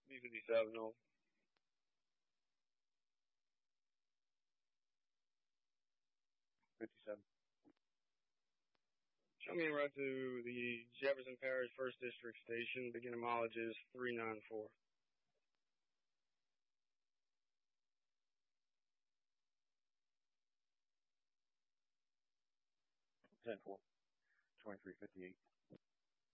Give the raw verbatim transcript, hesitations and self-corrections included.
B fifty-seven oh. fifty-seven. Show me a route to the Jefferson Parish First District Station. Beginning mileage is three ninety-four. ten four. twenty-three fifty-eight.